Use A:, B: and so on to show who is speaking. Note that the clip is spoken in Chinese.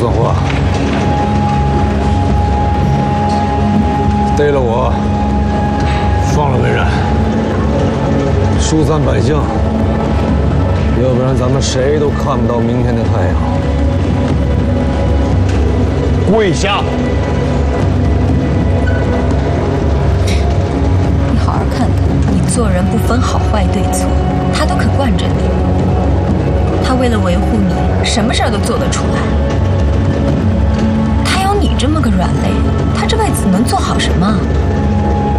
A: 死活，逮了我，放了文然，疏散百姓，要不然咱们谁都看不到明天的太阳。跪下！
B: 你好好看看，你做人不分好坏对错，他都肯惯着你。他为了维护你，什么事儿都做得出来。他有你这么个软肋，他这辈子能做好什么？